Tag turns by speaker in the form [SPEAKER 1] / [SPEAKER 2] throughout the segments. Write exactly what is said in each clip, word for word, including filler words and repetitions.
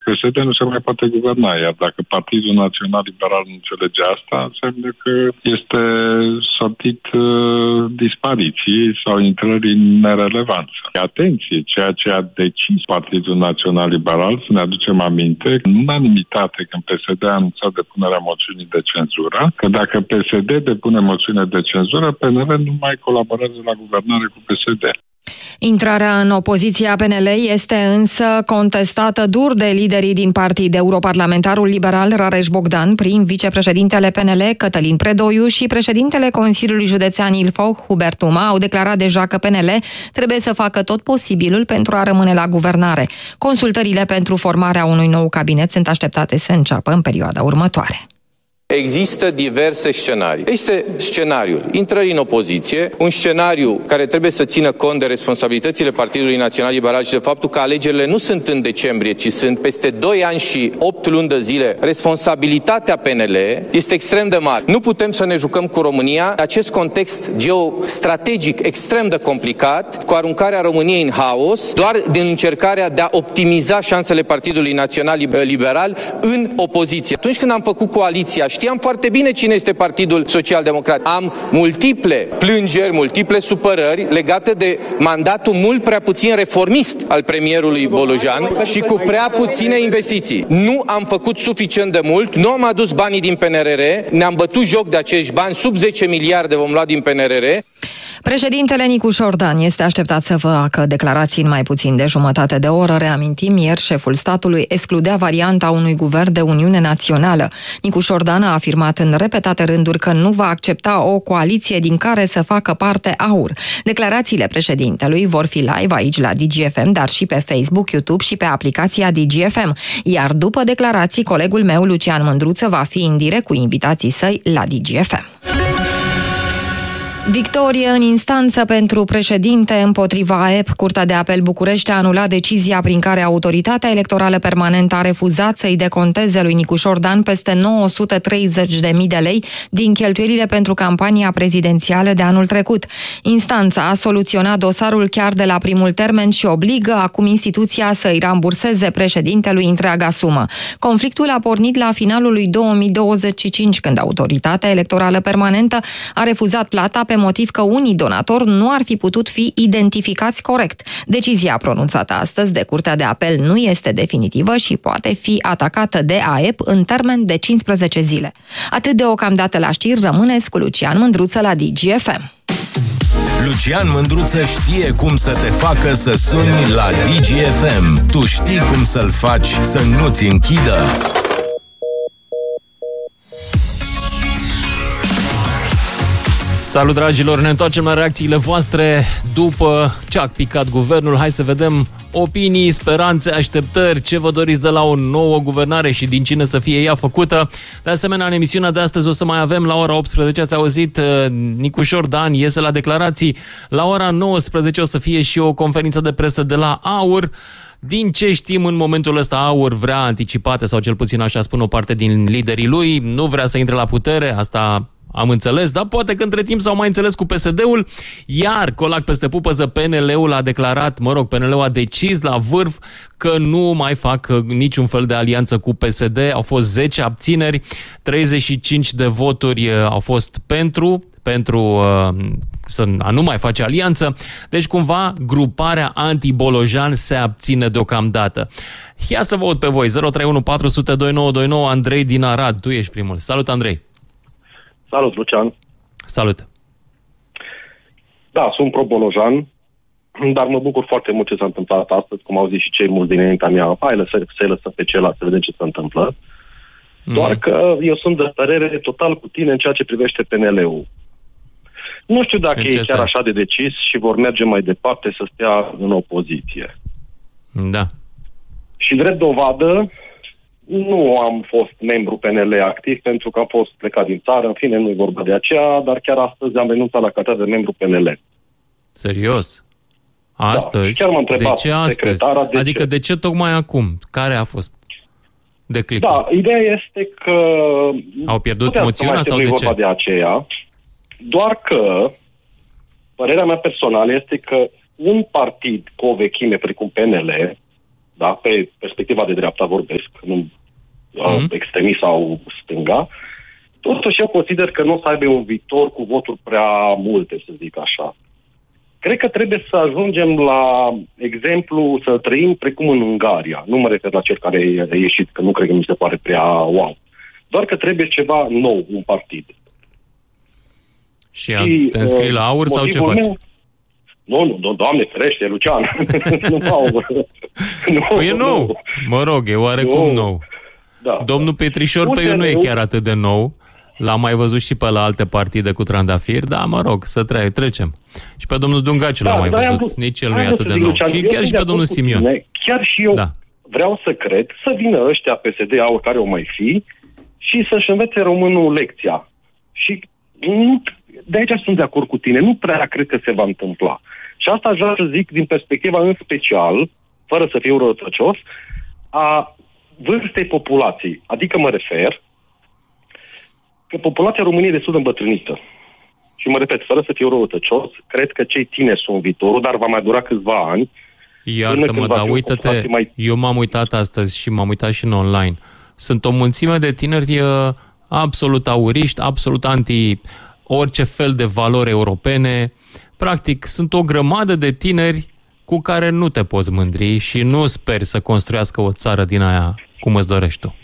[SPEAKER 1] P S D nu se mai poate guverna, iar dacă Partidul Național Liberal nu înțelege asta, înseamnă că este sortit uh, dispariției sau intrării în nerelevanță. Atenție, ceea ce a decis Partidul Național Liberal, să ne aducem aminte, în unanimitate când P S D a anunțat depunerea moțiunii de cenzură, că dacă P S D depune moțiune de cenzură, P N L nu mai colaborează la guvernare cu P S D.
[SPEAKER 2] Intrarea în opoziția P N L este însă contestată dur de liderii din partid. Europarlamentarul liberal Rareș Bogdan, prim vicepreședintele P N L Cătălin Predoiu și președintele Consiliului Județean Ilfov Hubert Uma au declarat deja că P N L trebuie să facă tot posibilul pentru a rămâne la guvernare. Consultările pentru formarea unui nou cabinet sunt așteptate să înceapă în perioada următoare.
[SPEAKER 3] Există diverse scenarii. Este scenariul intrării în opoziție, un scenariu care trebuie să țină cont de responsabilitățile Partidului Național Liberal și de faptul că alegerile nu sunt în decembrie, ci sunt peste doi ani și opt luni de zile. Responsabilitatea P N L este extrem de mare. Nu putem să ne jucăm cu România. Acest context geostrategic extrem de complicat, cu aruncarea României în haos, doar din încercarea de a optimiza șansele Partidului Național Liberal în opoziție. Atunci când am făcut coaliția, știam foarte bine cine este Partidul Social Democrat. Am multiple plângeri, multiple supărări legate de mandatul mult prea puțin reformist al premierului Bolojan și cu prea puține investiții. Nu am făcut suficient de mult, nu am adus banii din P N R R, ne-am bătut joc de acești bani, sub zece miliarde vom lua din P N R R.
[SPEAKER 2] Președintele Nicu Șordan este așteptat să facă declarații în mai puțin de jumătate de oră. Reamintim, ieri șeful statului excludea varianta unui guvern de Uniune Națională. Nicu Șordan a afirmat în repetate rânduri că nu va accepta o coaliție din care să facă parte A U R. Declarațiile președintelui vor fi live aici la D G F M, dar și pe Facebook, YouTube și pe aplicația D G F M. Iar după declarații, colegul meu, Lucian Mândruță, va fi în direct cu invitații săi la D G F M. Victorie în instanță pentru președinte împotriva A E P. Curtea de Apel București a anulat decizia prin care Autoritatea Electorală Permanentă a refuzat să-i deconteze lui Nicu Șordan peste nouă sute treizeci de mii de lei din cheltuielile pentru campania prezidențială de anul trecut. Instanța a soluționat dosarul chiar de la primul termen și obligă acum instituția să-i ramburseze președintelui întreaga sumă. Conflictul a pornit la finalul lui două mii douăzeci și cinci, când Autoritatea Electorală Permanentă a refuzat plata pe motiv că unii donatori nu ar fi putut fi identificați corect. Decizia pronunțată astăzi de Curtea de Apel nu este definitivă și poate fi atacată de A E P în termen de cincisprezece zile. Atât deocamdată la știri, rămâneți cu Lucian Mândruță la D G F M.
[SPEAKER 4] Lucian Mândruță știe cum să te facă să suni la D G F M. Tu știi cum să-l faci să nu-ți închidă.
[SPEAKER 5] Salut, dragilor! Ne întoarcem la reacțiile voastre după ce a picat guvernul. Hai să vedem opinii, speranțe, așteptări, ce vă doriți de la o nouă guvernare și din cine să fie ea făcută. De asemenea, în emisiunea de astăzi o să mai avem la ora optsprezece, ați auzit, Nicu Șordan iese la declarații. La ora nouăsprezece o să fie și o conferință de presă de la A U R. Din ce știm în momentul ăsta, A U R vrea anticipate, sau cel puțin așa spun o parte din liderii lui, nu vrea să intre la putere, asta am înțeles, dar poate că între timp s-au mai înțeles cu P S D-ul, iar colac peste pupăză, P N L-ul a declarat, mă rog, P N L-ul a decis la vârf că nu mai fac niciun fel de alianță cu P S D, au fost zece abțineri, treizeci și cinci de voturi au fost pentru, pentru uh, să a nu mai face alianță, deci cumva gruparea anti-Bolojan se abține deocamdată. Ia să vă aud pe voi, zero trei unu patru zero zero doi nouă doi nouă, Andrei din Arad, tu ești primul. Salut, Andrei!
[SPEAKER 6] Salut, Lucian!
[SPEAKER 5] Salut!
[SPEAKER 6] Da, sunt pro-Bolojan, dar mă bucur foarte mult ce s-a întâmplat astăzi, cum au zis și cei mulți din înaintea mea. Hai, lăsă, să-i lăsă pe celălalt, să vedem ce se întâmplă. Mm. Doar că eu sunt de părere total cu tine în ceea ce privește P N L-ul. Nu știu dacă e chiar așa de decis și vor merge mai departe să stea în opoziție.
[SPEAKER 5] Da.
[SPEAKER 6] Și drept dovadă, nu am fost membru P N L activ pentru că am fost plecat din țară, în fine, nu e vorba de aceea, dar chiar astăzi am renunțat la calitatea de membru P N L.
[SPEAKER 5] Serios? Astăzi?
[SPEAKER 6] Da, chiar m-a întrebat
[SPEAKER 5] de ce astăzi?
[SPEAKER 6] de
[SPEAKER 5] adică
[SPEAKER 6] ce?
[SPEAKER 5] de ce tocmai acum? Care a fost declicul?
[SPEAKER 6] Da, ideea este că
[SPEAKER 5] au pierdut moțiunea sau de ce?
[SPEAKER 6] Vorba de aceea, doar că părerea mea personală este că un partid cu o vechime precum P N L da, pe perspectiva de dreapta vorbesc, nu mm-hmm. extremist sau stânga, totuși eu consider că nu o să aibă un viitor cu voturi prea multe, să zic așa. Cred că trebuie să ajungem la exemplu, să trăim precum în Ungaria. Nu mă refer la cel care a ieșit, că nu cred că mi se pare prea wow. Doar că trebuie ceva nou, un partid.
[SPEAKER 5] Și, și te înscrii la AUR sau ce faci? Meu...
[SPEAKER 6] Nu, nu, do- Doamne ferește, Lucian. nu, AUR. nu,
[SPEAKER 5] păi e nou. Nu. Mă rog, e oarecum nou. nou.
[SPEAKER 6] Da,
[SPEAKER 5] Domnul
[SPEAKER 6] da.
[SPEAKER 5] Petrișor, pe el nu e chiar atât de nou. L-am mai văzut și pe la alte partide cu trandafiri, dar mă rog, să tre- trecem. Și pe domnul Dungaciu da, l-am mai văzut, vrut, nici el nu e atât de nou.
[SPEAKER 6] Lucian,
[SPEAKER 5] și chiar și pe domnul Simion. Tine,
[SPEAKER 6] chiar și eu da. vreau să cred să vină ăștia P S D, AUR, care o mai fi, și să-și învețe românul lecția. Și nu, de aici sunt de acord cu tine, nu prea cred că se va întâmpla. Și asta aș vrea să zic din perspectiva în special, fără să fiu răutăcios, a vârstei populației. Adică mă refer că populația României e destul de îmbătrânită. Și mă repet, fără să fiu răutăcios, cred că cei tineri sunt viitorul, dar va mai dura câțiva ani.
[SPEAKER 5] Iartă-mă, dar uită-te, mai... eu m-am uitat astăzi și m-am uitat și în online. Sunt o mulțime de tineri absolut auriști, absolut anti orice fel de valori europene. Practic, sunt o grămadă de tineri cu care nu te poți mândri și nu speri să construiască o țară din aia cum îți dorești tu.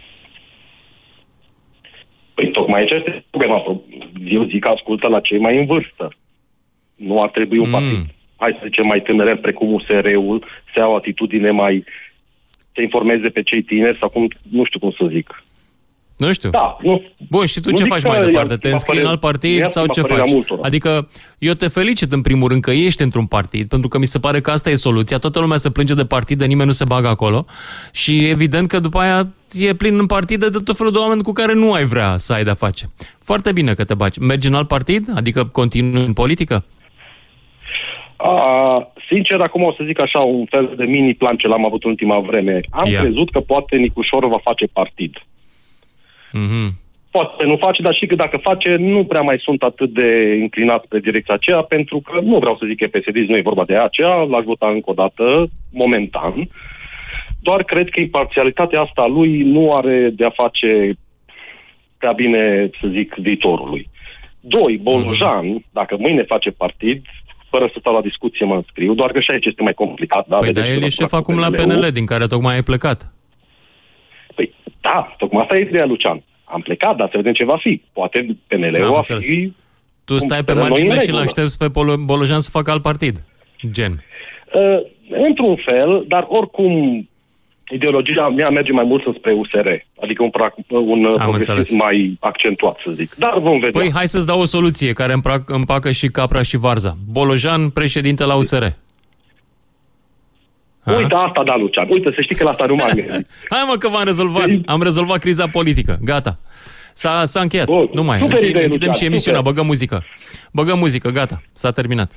[SPEAKER 6] Păi tocmai aici este problema. Eu zic că ascultă la cei mai în vârstă. Nu ar trebui un mm. partid, hai să zicem, mai tânăr, precum U S R-ul, să ia o atitudine mai... să informeze pe cei tineri sau cum, nu știu cum să zic.
[SPEAKER 5] Nu știu.
[SPEAKER 6] Da, nu.
[SPEAKER 5] Bun, și tu ce faci mai departe? Te înscrii în alt partid sau ce faci? Adică eu te felicit în primul rând că ești într-un partid, pentru că mi se pare că asta e soluția. Toată lumea se plânge de partide, nimeni nu se bagă acolo și evident că după aia e plin în partide de tot felul de oameni cu care nu ai vrea să ai de-a face. Foarte bine că te bagi. Mergi în alt partid? Adică continui în politică?
[SPEAKER 6] A, sincer, acum o să zic așa un fel de mini-plan ce l-am avut în ultima vreme. Am Ia. crezut că poate Nicușor va face partid.
[SPEAKER 5] Mm-hmm.
[SPEAKER 6] Poate nu face, dar și că dacă face, nu prea mai sunt atât de inclinat pe direcția aceea, pentru că nu vreau să zic că P S D nu e vorba de aceea, l-aș vota încă o dată, momentan. Doar cred că imparțialitatea asta lui nu are de a face prea bine, să zic, viitorului. Doi, Bolojan, mm-hmm. dacă mâine face partid, fără să stau la discuție mă înscriu, doar că și aici este mai complicat. Da?
[SPEAKER 5] Păi dar el e șef acum la P N L, din care tocmai ai plecat.
[SPEAKER 6] Păi da, tocmai asta e ideea, Lucian. Am plecat, dar să vedem ce va fi. Poate P N L-ul va fi...
[SPEAKER 5] Tu stai pe margine și l-aștepți pe Bolojan să facă alt partid. Gen.
[SPEAKER 6] Uh, într-un fel, dar oricum ideologia mea merge mai mult spre U S R. Adică un, un progresism mai accentuat, să zic. Dar vom vedea.
[SPEAKER 5] Păi hai să-ți dau o soluție care împacă și capra și varza. Bolojan, președinte la U S R.
[SPEAKER 6] Ha? Uite, asta da, Lucian. Uite, să știi că la asta nu mai merg.
[SPEAKER 5] Hai mă că v-am rezolvat. Am rezolvat criza politică. Gata. S-a, s-a încheiat. Bun. Nu mai. Închidem, închidem și emisiunea. Super. Băgăm muzică. Băgăm muzică. Gata. S-a terminat.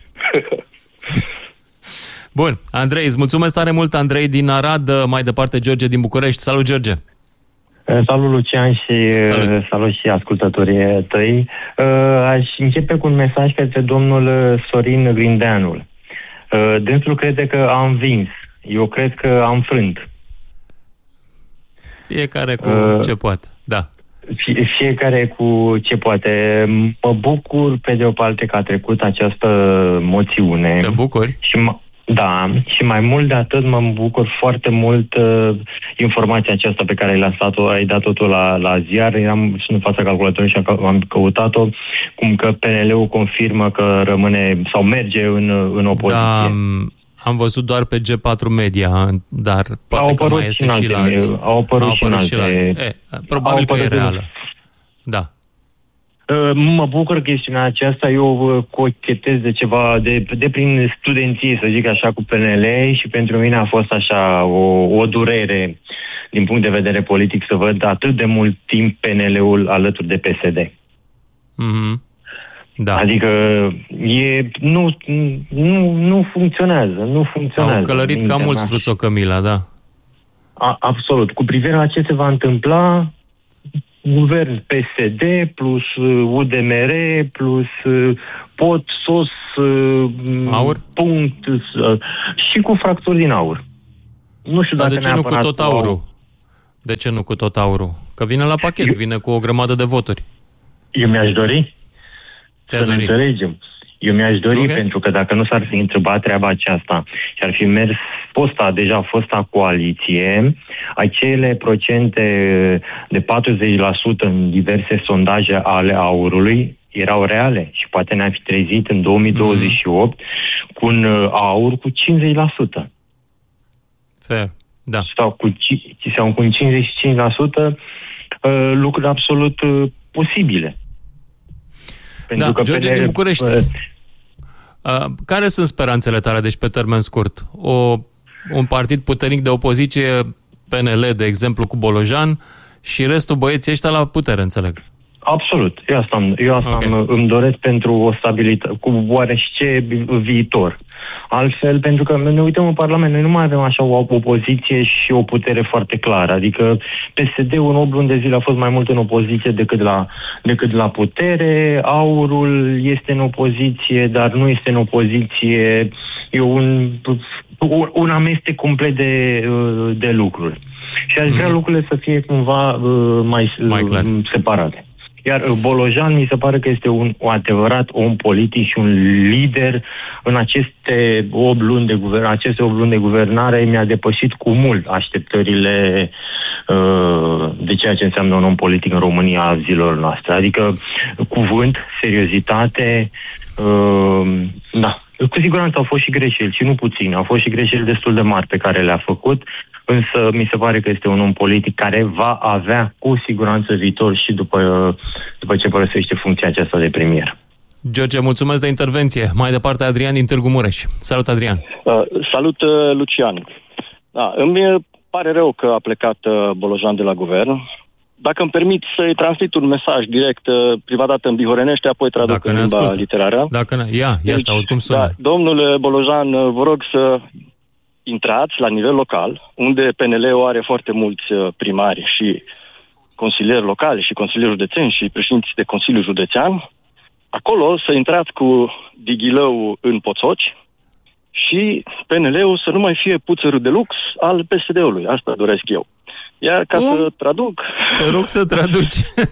[SPEAKER 5] Bun. Andrei, îți mulțumesc tare mult, Andrei din Arad. Mai departe, George din București. Salut, George.
[SPEAKER 7] Salut, Lucian, și salut, salut și ascultătorii tăi. Aș începe cu un mesaj către domnul Sorin Grindeanul. Dânsul crede că am vins. Eu cred că am frânt.
[SPEAKER 5] Fiecare cu uh, ce poate, da.
[SPEAKER 7] Fie, fiecare cu ce poate. Mă bucur, pe de o parte, că a trecut această moțiune.
[SPEAKER 5] Te bucuri?
[SPEAKER 7] Și da, și mai mult de atât mă bucur foarte mult uh, informația aceasta pe care ai lăsat-o, ai dat-o tu la, la ziar. Eram și în fața calculatorului și am căutat-o, cum că P N L-ul confirmă că rămâne sau merge în, în opoziție.
[SPEAKER 5] Da, am văzut doar pe G patru Media, dar poate că mai iese și la alții.
[SPEAKER 7] Au apărut, au apărut și, și la alții.
[SPEAKER 5] E, probabil că e reală. Da.
[SPEAKER 7] Mă bucur chestiunea aceasta, eu cochetez de ceva, de, de prin studenție, să zic așa, cu P N L și pentru mine a fost așa o, o durere din punct de vedere politic să văd atât de mult timp P N L-ul alături de P S D.
[SPEAKER 5] Mm-hmm. Da.
[SPEAKER 7] Adică e, nu, nu, nu funcționează, nu funcționează.
[SPEAKER 5] Au călărit cam mult struțocămila, da.
[SPEAKER 7] A, absolut. Cu privire la ce se va întâmpla, guvern P S D plus U D M R plus pot, sos,
[SPEAKER 5] aur?
[SPEAKER 7] punct și cu fracturi din aur. nu știu
[SPEAKER 5] Dar
[SPEAKER 7] dacă
[SPEAKER 5] de ce nu cu tot aurul?
[SPEAKER 7] Au...
[SPEAKER 5] De ce nu cu tot aurul? Că vine la pachet, eu... vine cu o grămadă de voturi.
[SPEAKER 7] Eu mi-aș dori
[SPEAKER 5] Ți-a
[SPEAKER 7] să ne
[SPEAKER 5] dorit?
[SPEAKER 7] înțelegem. Eu mi-aș dori,
[SPEAKER 5] Okay.
[SPEAKER 7] pentru că dacă nu s-ar fi întrebat treaba aceasta și ar fi mers fosta, deja fosta coaliție, acele procente de patruzeci la sută în diverse sondaje ale aurului erau reale și poate ne-am fi trezit în două mii douăzeci și opt mm. cu un aur cu cincizeci la sută.
[SPEAKER 5] Fair, da.
[SPEAKER 7] Sau cu, sau cu cincizeci și cinci la sută uh, lucruri absolut uh, posibile. Pentru
[SPEAKER 5] Da,
[SPEAKER 7] că
[SPEAKER 5] George
[SPEAKER 7] pe
[SPEAKER 5] din București. Uh, care sunt speranțele tale, deci pe termen scurt? O, un partid puternic de opoziție, P N L, de exemplu, cu Bolojan, și restul băieții ăștia la putere, înțeleg.
[SPEAKER 7] Absolut. Eu asta, eu asta okay. îmi, îmi doresc pentru o stabilitate, cu oarește viitor. Altfel, pentru că ne uităm în Parlament, noi nu mai avem așa o opoziție și o putere foarte clară. Adică P S D-ul în opt luni de zile a fost mai mult în opoziție decât la, decât la putere. Aurul este în opoziție, dar nu este în opoziție. E un, un, un amestec complet de, de lucruri. Și aș vrea mm. lucrurile să fie cumva mai, mai separate. Iar Bolojan mi se pare că este un, un adevărat om politic și un lider în aceste opt luni de guvernare. Aceste opt luni de guvernare mi-a depășit cu mult așteptările uh, de ceea ce înseamnă un om politic în România a zilor noastre. Adică cuvânt, seriozitate, uh, da. Cu siguranță au fost și greșeli, și nu puține. Au fost și greșeli destul de mari pe care le-a făcut, însă mi se pare că este un om politic care va avea cu siguranță viitor și după, după ce părăsește funcția aceasta de premier.
[SPEAKER 5] George, mulțumesc de intervenție. Mai departe, Adrian din Târgu Mureș. Salut, Adrian.
[SPEAKER 8] Uh, salut, uh, Lucian. Da, îmi pare rău că a plecat uh, Bolojan de la guvern. Dacă îmi permit să-i transmit un mesaj direct, uh, prima dată în bihorenește, apoi traduc Dacă în limba ascultă. literară.
[SPEAKER 5] Dacă ne... Ia, ia deci, să aud cum sună. Da,
[SPEAKER 8] domnule Bolojan, uh, vă rog să intrați la nivel local, unde P N L-ul are foarte mulți uh, primari și consilieri locali și consilieri județeni și președinți de Consiliu Județean. Acolo să intrați cu dighilăul în poțoci și P N L-ul să nu mai fie puțărul de lux al P S D-ului. Asta doresc eu. Iar ca Cum? să traduc...
[SPEAKER 5] Te rog să traduci.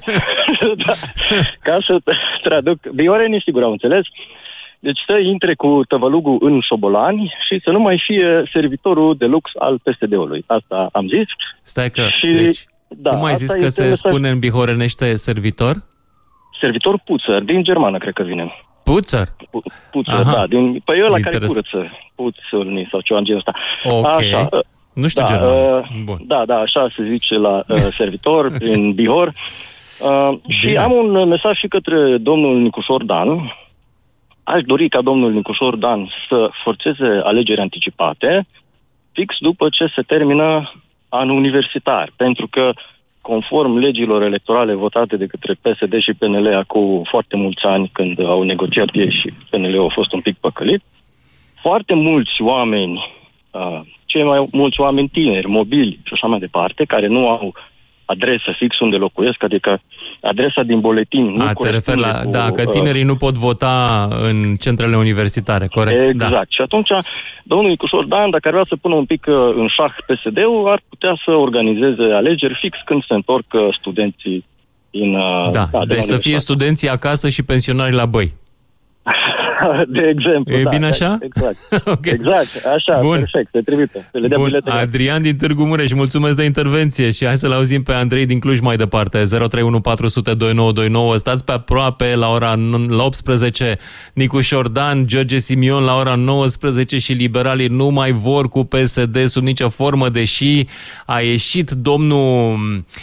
[SPEAKER 8] Da, ca să traduc... Biorenii, sigur, au înțeles. Deci să intre cu tăvălugul în șobolani și să nu mai fie servitorul de lux al P S D-ului. Asta am zis.
[SPEAKER 5] Stai că...
[SPEAKER 8] Și,
[SPEAKER 5] deci,
[SPEAKER 8] da,
[SPEAKER 5] cum ai zis că se mesaj... spune în bihorenește servitor?
[SPEAKER 8] Servitor puțăr, din germană, cred că vine.
[SPEAKER 5] Puțăr?
[SPEAKER 8] Puțăr, Aha. da. Din, păi ăla care curăță. Puțălni sau ceva în genul ăsta.
[SPEAKER 5] Ok. Așa, nu știu
[SPEAKER 8] da,
[SPEAKER 5] germană.
[SPEAKER 8] Uh,
[SPEAKER 5] Bun.
[SPEAKER 8] Da, da, așa se zice la uh, servitor, prin Bihor. Uh, și am un mesaj și către domnul Nicușor Dan. Aș dori ca domnul Nicușor Dan să forțeze alegeri anticipate fix după ce se termină anul universitar, pentru că conform legilor electorale votate de către P S D și P N L acum foarte mulți ani, când au negociat ei și P N L-ul a fost un pic păcălit, foarte mulți oameni, uh, cei mai mulți oameni tineri, mobili și așa mai departe, care nu au adresă fix unde locuiesc, adică adresa din buletin nu
[SPEAKER 5] A, te referi la,
[SPEAKER 8] cu,
[SPEAKER 5] da, că tinerii uh, nu pot vota în centrele universitare, corect?
[SPEAKER 8] Exact. Da. Și atunci, domnul Nicușor Dan, dacă ar vrea să pună un pic în șah P S D-ul, ar putea să organizeze alegeri fix când se întorc studenții din...
[SPEAKER 5] Da, da deci să fie studenții acasă și pensionarii la băi.
[SPEAKER 8] De exemplu,
[SPEAKER 5] e
[SPEAKER 8] da.
[SPEAKER 5] bine așa?
[SPEAKER 8] Exact.
[SPEAKER 5] Okay.
[SPEAKER 8] Exact, așa,
[SPEAKER 5] Bun.
[SPEAKER 8] perfect, se trimite. Se le dea
[SPEAKER 5] Bun, Adrian din Târgu Mureș, mulțumesc de intervenție și hai să-l auzim pe Andrei din Cluj mai departe. zero trei unu patru zero zero doi nouă doi nouă. Stați pe aproape la ora la optsprezece. Nicușor Dan, George Simion la ora nouăsprezece și liberalii nu mai vor cu P S D sub nicio formă, deși a ieșit domnul...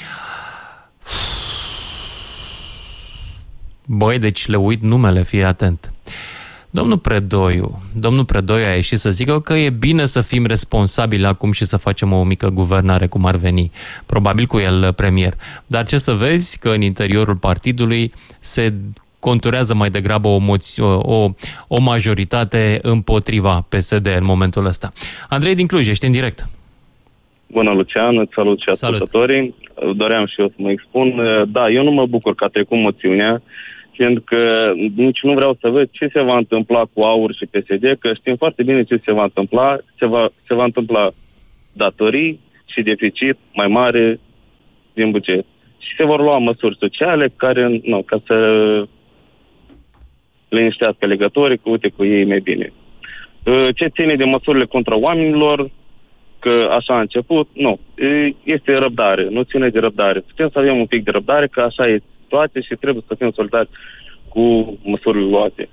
[SPEAKER 5] Băi, deci le uit numele, fii atent. Domnul Predoiu, domnul Predoiu a ieșit să zică că e bine să fim responsabili acum și să facem o mică guvernare, cum ar veni. Probabil cu el premier. Dar ce să vezi că în interiorul partidului se conturează mai degrabă o, moți, o, o majoritate împotriva P S D în momentul ăsta. Andrei din Cluj, ești în direct.
[SPEAKER 9] Bună, Lucian, îți salut și ascultătorii. Doream și eu să mă expun. Da, eu nu mă bucur că a trecut moțiunea, pentru că nici nu vreau să văd ce se va întâmpla cu AUR și P S D, că știm foarte bine ce se va întâmpla. Se va, se va întâmpla datorii și deficit mai mare din buget. Și se vor lua măsuri sociale care, nu, ca să liniștească legătorii, că uite cu ei mai bine. Ce ține de măsurile contra oamenilor, că așa a început, nu. Este răbdare, nu ține de răbdare. Putem să avem un pic de răbdare, că așa e situația și trebuie să fim solidari cu măsurile luate.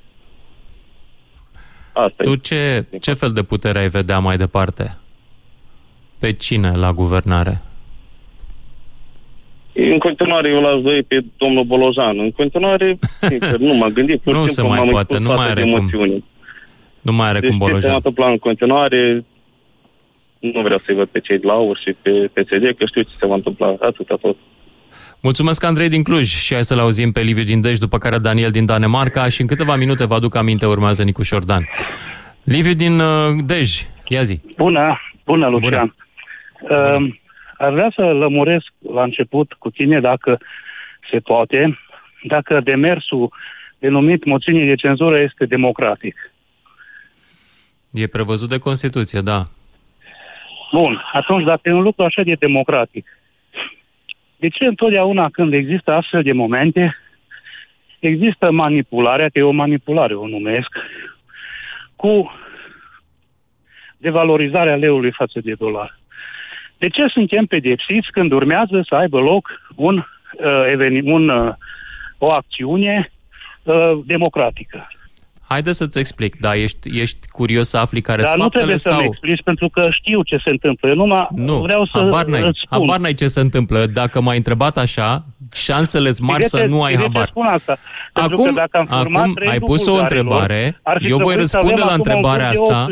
[SPEAKER 9] Asta
[SPEAKER 5] tu
[SPEAKER 9] e.
[SPEAKER 5] ce, ce fel de putere ai vedea mai departe? Pe cine la guvernare?
[SPEAKER 9] În continuare eu l-aș doi pe domnul Bolojan. În continuare, sincer, nu m-am gândit.
[SPEAKER 5] Nu se mai poate, nu mai are cum. Nu mai are
[SPEAKER 9] deci
[SPEAKER 5] cum Bolojan.
[SPEAKER 9] Ce se întâmplă în continuare, nu vreau să-i văd pe cei de la AUR și pe P S D, că știu ce se va întâmpla. Atât a fost.
[SPEAKER 5] Mulțumesc, Andrei din Cluj, și hai să-l auzim pe Liviu din Dej, după care Daniel din Danemarca și în câteva minute vă aduc aminte, urmează Nicu Șordan. Liviu din uh, Dej, ia zi.
[SPEAKER 10] Bună, bună Lucian. Bună. Uh, Aș vrea să lămuresc la început cu tine, dacă se poate, dacă demersul denumit moțiune de cenzură este democratic.
[SPEAKER 5] E prevăzut de Constituție, da.
[SPEAKER 10] Bun, atunci dacă e un lucru așa de democratic, de ce întotdeauna când există astfel de momente, există manipularea, că e o manipulare, o numesc, cu devalorizarea leului față de dolar? De ce suntem pedepsiți când urmează să aibă loc un, uh, eveni, un, uh, o acțiune uh, democratică?
[SPEAKER 5] Haide să-ți explic, da, ești, ești curios să afli care sunt
[SPEAKER 10] faptele sau... Dar nu trebuie
[SPEAKER 5] sau...
[SPEAKER 10] să-mi explici, pentru că știu ce se întâmplă. Eu numai
[SPEAKER 5] nu,
[SPEAKER 10] vreau să
[SPEAKER 5] habar n-ai,
[SPEAKER 10] îți spun.
[SPEAKER 5] habar n-ai ce se întâmplă. Dacă m-ai întrebat așa, șansele sunt mari să nu ai habar.
[SPEAKER 10] Spun asta?
[SPEAKER 5] Acum,
[SPEAKER 10] că dacă am
[SPEAKER 5] acum ai pus o întrebare, eu voi răspunde la întrebarea asta.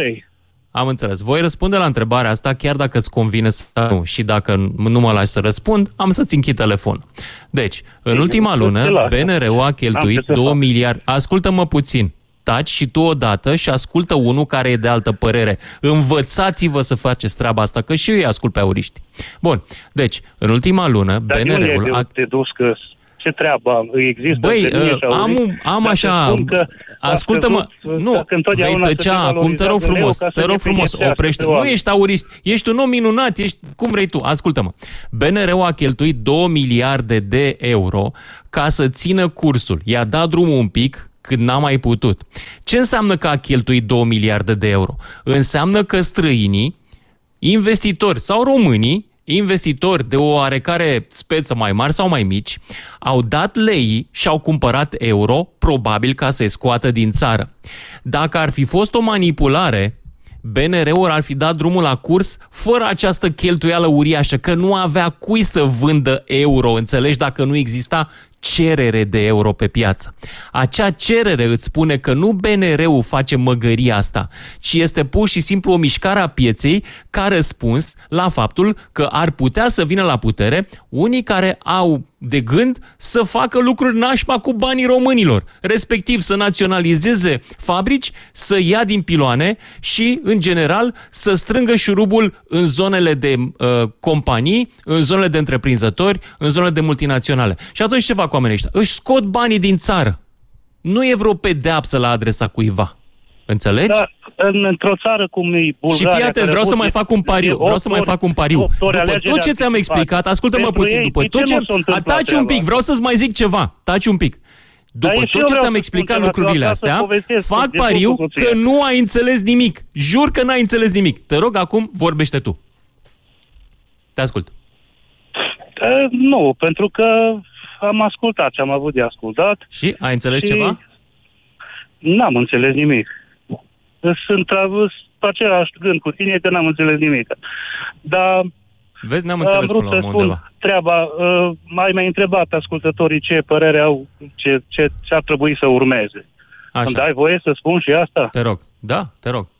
[SPEAKER 5] Am înțeles. Voi răspunde la întrebarea asta chiar dacă îți convine să nu. Și dacă nu mă lași să răspund, am să-ți închid telefonul. Deci, în Ei, ultima lună, B N R-ul a cheltuit două miliarde... Ascultă-mă puțin. Taci și tu odată și ascultă unul care e de altă părere. Învățați-vă să faceți treaba asta, că și eu îi ascult pe auriști. Bun. Deci, în ultima lună,
[SPEAKER 10] Dar
[SPEAKER 5] B N R-ul...
[SPEAKER 10] a... te dus că... Ce treabă există?
[SPEAKER 5] Băi, am, am așa... Ascultă-mă, nu, vei tăcea acum, te rog frumos, te rog frumos, oprește. Nu ești aurist, ești un om minunat, ești cum vrei tu. Ascultă-mă, B N R-ul a cheltuit două miliarde de euro ca să țină cursul. I-a dat drumul un pic când n-a mai putut. Ce înseamnă că a cheltuit două miliarde de euro? Înseamnă că străinii, investitori sau românii, investitori de o oarecare speță mai mari sau mai mici, au dat lei și au cumpărat euro, probabil ca să-i scoată din țară. Dacă ar fi fost o manipulare, B N R-ul ar fi dat drumul la curs fără această cheltuială uriașă, că nu avea cui să vândă euro, înțelegi, dacă nu exista cerere de euro pe piață. Acea cerere îți spune că nu B N R-ul face măgăria asta, ci este pur și simplu o mișcare a pieței ca răspuns la faptul că ar putea să vină la putere unii care au de gând să facă lucruri nașpa cu banii românilor, respectiv să naționalizeze fabrici, să ia din piloane și, în general, să strângă șurubul în zonele de uh, companii, în zonele de întreprinzători, în zonele de multinaționale. Și atunci ce fac oamenii ăștia? Își scot banii din țară. Nu e vreo pedeapsă la adresa cuiva. Înțelegi?
[SPEAKER 10] Da, în, într-o țară cum e Bulgaria...
[SPEAKER 5] Și fii atent, vreau să mai fac un pariu. Vreau să mai fac un pariu. După tot ce ți-am explicat, ascultă-mă puțin, după tot ce... Taci un pic, vreau să-ți mai zic ceva. Taci un pic. După tot ce ți-am explicat lucrurile astea, fac pariu că nu ai înțeles nimic. Jur că n-ai înțeles nimic. Te rog, acum vorbește tu. Te ascult.
[SPEAKER 10] Uh, nu, pentru că am ascultat ce am avut de ascultat.
[SPEAKER 5] Și? Ai înțeles
[SPEAKER 10] și
[SPEAKER 5] ceva?
[SPEAKER 10] N-am înțeles nimic. Sunt pe același gând cu tine că n-am înțeles nimic. Dar
[SPEAKER 5] vezi, n-am înțeles
[SPEAKER 10] am vrut
[SPEAKER 5] până la
[SPEAKER 10] să spun
[SPEAKER 5] undeva.
[SPEAKER 10] treaba. Uh, mai mai întrebat ascultătorii ce părere au, ce, ce, ce ar trebui să urmeze.
[SPEAKER 5] Așa.
[SPEAKER 10] Îmi dai voie să spun și asta?
[SPEAKER 5] Te rog. Da, te rog.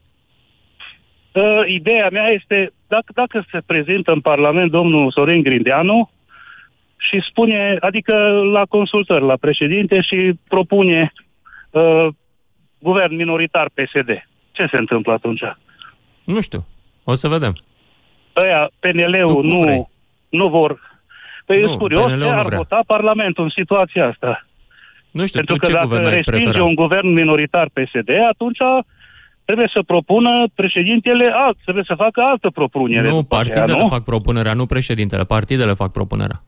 [SPEAKER 10] Uh, ideea mea este, dacă, dacă se prezintă în Parlament domnul Sorin Grindeanu și spune, adică la consultări la președinte și propune uh, guvern minoritar P S D. Ce se întâmplă atunci?
[SPEAKER 5] Nu știu. O să vedem.
[SPEAKER 10] Ăia, P N L-ul nu, nu vor... Păi
[SPEAKER 5] nu,
[SPEAKER 10] e curios ce ar
[SPEAKER 5] vrea.
[SPEAKER 10] vota Parlamentul în situația asta.
[SPEAKER 5] Nu știu,
[SPEAKER 10] Pentru
[SPEAKER 5] tu
[SPEAKER 10] că
[SPEAKER 5] ce
[SPEAKER 10] dacă
[SPEAKER 5] guvern ai
[SPEAKER 10] respinge
[SPEAKER 5] prefera?
[SPEAKER 10] un guvern minoritar P S D, atunci trebuie să propună președintele alt, trebuie să facă altă propunere.
[SPEAKER 5] Nu, partidele
[SPEAKER 10] aceea, nu?
[SPEAKER 5] fac propunerea, nu președintele. Partidele fac propunerea.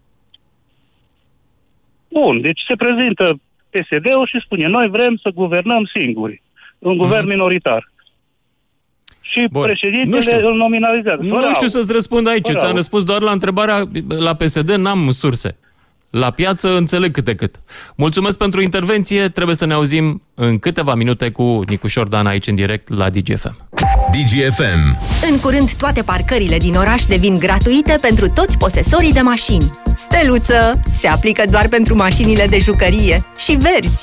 [SPEAKER 10] Bun, deci se prezintă P S D-ul și spune, noi vrem să guvernăm singuri, un guvern mm. minoritar. Și Bun. președintele îl nominalizează.
[SPEAKER 5] Nu știu au. să-ți răspund aici. Fără Ți-am au. răspuns doar la întrebarea la P S D, n-am surse. La piață înțeleg câte cât. Mulțumesc pentru intervenție. Trebuie să ne auzim în câteva minute cu Nicu Șordan aici în direct la D G F M.
[SPEAKER 4] D G F M.
[SPEAKER 11] În curând toate parcările din oraș devin gratuite pentru toți posesorii de mașini. Steluță se aplică doar pentru mașinile de jucărie și verzi.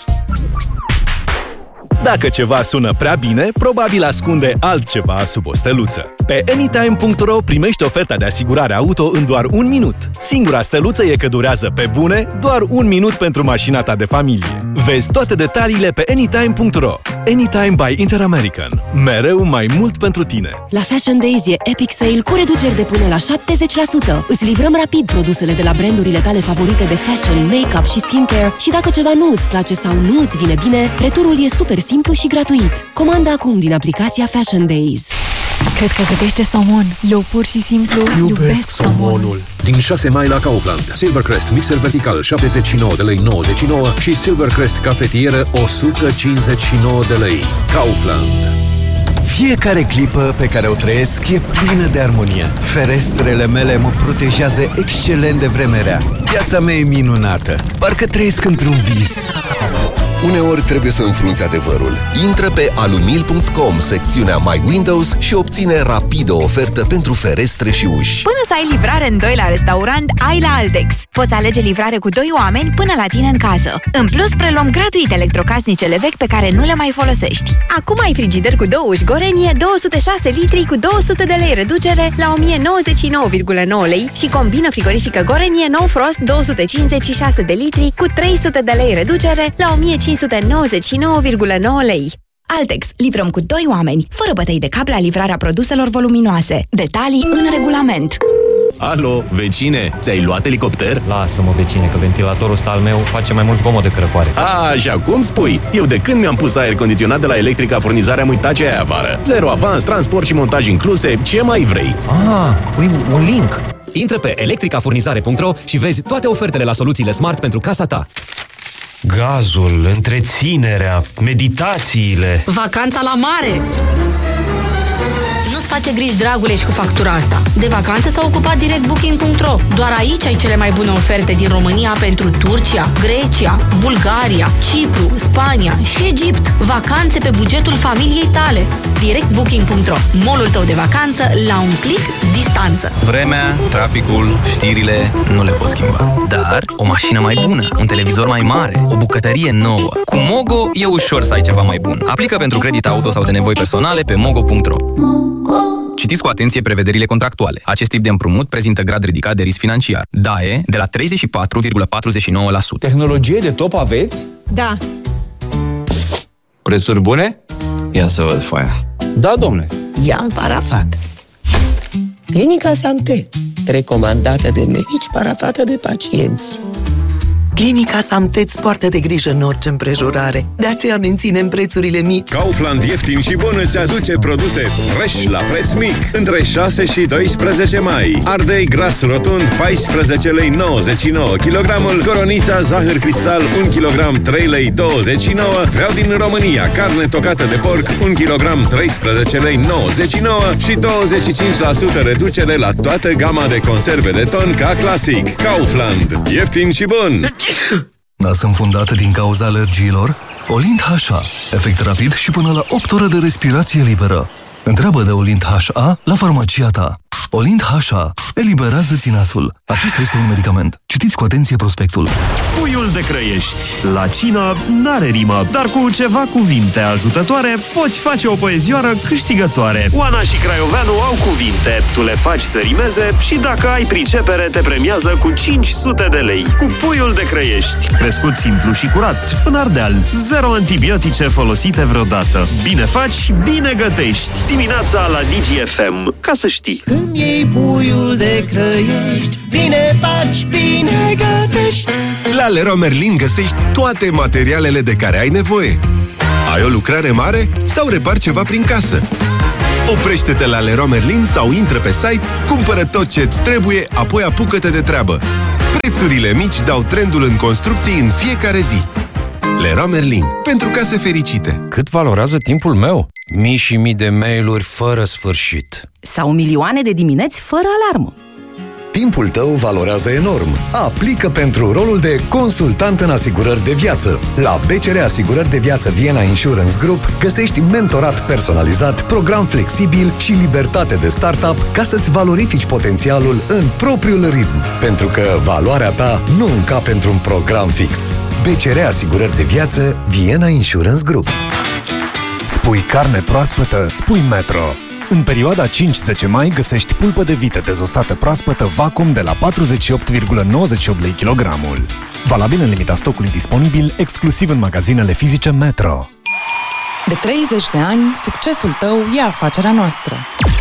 [SPEAKER 12] Dacă ceva sună prea bine, probabil ascunde altceva sub o steluță. Pe anytime punct ro primești oferta de asigurare auto în doar un minut. Singura steluță e că durează pe bune doar un minut pentru mașina ta de familie. Vezi toate detaliile pe anytime punct ro. Anytime by Interamerican. Mereu mai mult pentru tine.
[SPEAKER 13] La Fashion Days e Epic Sale cu reduceri de până la șaptezeci la sută. Îți livrăm rapid produsele de la brandurile tale favorite de fashion, make-up și skincare și dacă ceva nu îți place sau nu îți vine bine, returul e super simplu și gratuit. Comanda acum din aplicația Fashion Days.
[SPEAKER 14] Cred că gătește somon. Eu pur și simplu iubesc, iubesc somonul.
[SPEAKER 15] Din șase mai la Kaufland, Silvercrest mixer vertical șaptezeci și nouă de lei nouăzeci și nouă și Silvercrest cafetieră o sută cincizeci și nouă de lei. Kaufland.
[SPEAKER 16] Fiecare clipă pe care o trăiesc e plină de armonie. Ferestrele mele mă protejează excelent de vreme rea. Viața mea e minunată. Parcă trăiesc într-un vis.
[SPEAKER 17] Uneori trebuie să înfrunți adevărul. Intră pe alumil punct com, secțiunea My Windows și obține rapid o ofertă pentru ferestre și uși.
[SPEAKER 18] Până să ai livrare în doi la restaurant, ai la Altex. Poți alege livrare cu doi oameni până la tine în casă. În plus, preluăm gratuit electrocasnicele vechi pe care nu le mai folosești. Acum ai frigider cu două uși Gorenie, două sute șase litri cu două sute de lei reducere la o mie nouăzeci și nouă virgulă nouă lei și combină frigorifică Gorenie No Frost două sute cincizeci și șase de litri cu trei sute de lei reducere la o mie cinci sute nouăzeci și nouă virgulă nouă lei. Altex. Livrăm cu doi oameni, fără bătăi de cap la livrarea produselor voluminoase. Detalii în regulament.
[SPEAKER 12] Alo, vecine, ți-ai luat elicopter?
[SPEAKER 19] Lasă-mă, vecine, că ventilatorul ăsta al meu face mai mult zgomot decât răcoare.
[SPEAKER 12] A, așa cum spui? Eu de când mi-am pus aer condiționat de la Electrica Furnizare am uitat ce ai afară. Zero avans, transport și montaj incluse, ce mai vrei?
[SPEAKER 19] Ah, păi un link. Intră pe electrica furnizare punct ro și vezi toate ofertele la soluțiile smart pentru casa ta.
[SPEAKER 20] Gazul, întreținerea, meditațiile.
[SPEAKER 21] Vacanța la mare! Nu-ți face griji, dragule, și cu factura asta. De vacanțe s-a ocupat direct booking punct ro. Doar aici ai cele mai bune oferte din România pentru Turcia, Grecia, Bulgaria, Cipru, Spania și Egipt. Vacanțe pe bugetul familiei tale. direct booking punct ro. Mall-ul tău de vacanță la un click distanță.
[SPEAKER 22] Vremea, traficul, știrile nu le pot schimba. Dar o mașină mai bună, un televizor mai mare, o bucătărie nouă. Cu Mogo e ușor să ai ceva mai bun. Aplică pentru credit auto sau de nevoi personale pe mogo punct ro. Citiți cu atenție prevederile contractuale. Acest tip de împrumut prezintă grad ridicat de risc financiar. D A E de la treizeci și patru virgulă patruzeci și nouă la sută.
[SPEAKER 23] Tehnologie de top aveți?
[SPEAKER 21] Da.
[SPEAKER 23] Prețuri bune? Ia să văd foaia. Da, domnule.
[SPEAKER 24] I-am parafat. Clinica Santé, recomandată de medici, parafată de pacienți. Clinica Santé îți poartă de grijă în orice împrejurare. De aceea menținem prețurile mici.
[SPEAKER 25] Kaufland ieftin și bun îți aduce produse fresh la preț mic. Între șase și doisprezece mai. Ardei gras rotund paisprezece lei nouăzeci și nouă kilogramul. Coronița zahăr cristal unu kilogram trei lei douăzeci și nouă. Vreau din România carne tocată de porc unu kilogram treisprezece lei nouăzeci și nouă și douăzeci și cinci la sută reducere la toată gama de conserve de ton ca clasic. Kaufland. Ieftin și bun.
[SPEAKER 26] Nas înfundat din cauza alergiilor? Olint H A. Efect rapid și până la opt ore de respirație liberă. Întreabă de Olint H A la farmacia ta. Olint H A. Eliberează-ți nasul. Acesta este un medicament. Citiți cu atenție prospectul.
[SPEAKER 27] Puiul de Crăiești. La cină n-are rimă, dar cu ceva cuvinte ajutătoare poți face o poezioară câștigătoare. Oana și Craioveanu au cuvinte. Tu le faci să rimeze și dacă ai pricepere te premiază cu cinci sute de lei. Cu Puiul de Crăiești. Crescut simplu și curat. În Ardeal. Zero antibiotice folosite vreodată. Bine faci, bine gătești. Dimineața la D G F M. Ca să știi.
[SPEAKER 24] Când iei puiul de Crăiești, bine faci, bine gătești.
[SPEAKER 17] La Leroy Merlin găsești toate materialele de care ai nevoie.
[SPEAKER 1] Ai o lucrare mare sau repari ceva prin casă? Oprește-te la Leroy Merlin sau intră pe site, cumpără tot ce-ți trebuie, apoi apucă-te de treabă. Prețurile mici dau trendul în construcții în fiecare zi. Leroy Merlin. Pentru case fericite.
[SPEAKER 2] Cât valorează timpul meu? Mii și mii de mail-uri fără sfârșit.
[SPEAKER 3] Sau milioane de dimineți fără alarmă.
[SPEAKER 6] Timpul tău valorează enorm. Aplică pentru rolul de consultant în asigurări de viață. La B C R Asigurări de Viață Vienna Insurance Group găsești mentorat personalizat, program flexibil și libertate de startup ca să-ți valorifici potențialul în propriul ritm. Pentru că valoarea ta nu încape într-un program fix. B C R Asigurări de Viață Vienna Insurance Group.
[SPEAKER 7] Spui carne proaspătă, spui Metro. În perioada cinci zece mai găsești pulpă de vită dezosată proaspătă vacuum de la patruzeci și opt virgulă nouăzeci și opt lei kilogramul. Valabil în limita stocului disponibil, exclusiv în magazinele fizice Metro.
[SPEAKER 8] De treizeci de ani, succesul tău e afacerea noastră.